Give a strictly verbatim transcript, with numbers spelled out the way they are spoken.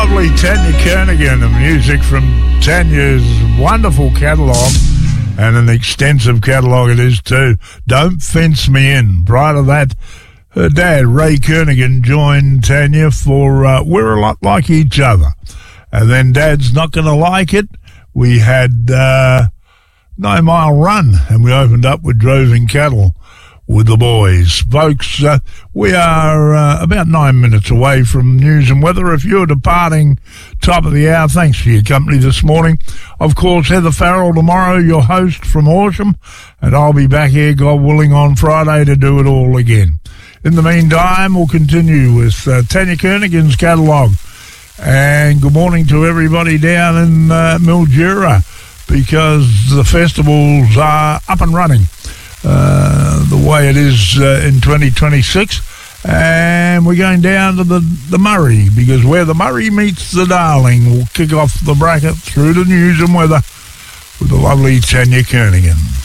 lovely Tanya Kernaghan, the music from Tanya's wonderful catalogue, and an extensive catalogue it is too. Don't Fence Me In. Prior to that, her dad, Ray Kernaghan, joined Tanya for uh, We're a Lot Like Each Other. And then Dad's Not Gonna Like It. We had uh, No Mile Run, and we opened up with Droving Cattle with the boys. Folks, uh, we are uh, about nine minutes away from news and weather. If you're departing top of the hour, thanks for your company this morning. Of course, Heather Farrell tomorrow, your host from Horsham, and I'll be back here, God willing, on Friday to do it all again. In the meantime, we'll continue with uh, Tanya Kernaghan's catalogue. And good morning to everybody down in uh, Mildura, because the festivals are up and running uh, the way it is uh, in twenty twenty-six. And we're going down to the, the Murray, because where the Murray meets the Darling, we'll kick off the bracket through the news and weather with the lovely Tanya Kernaghan.